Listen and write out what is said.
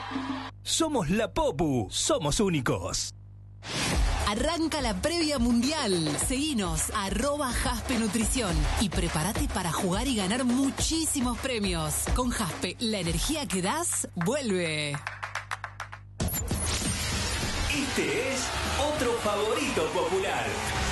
Somos la Popu, somos únicos. Arranca la previa mundial. Seguinos, @Jaspe Nutrición. Y prepárate para jugar y ganar muchísimos premios. Con Jaspe, la energía que das, vuelve. Este es otro favorito popular.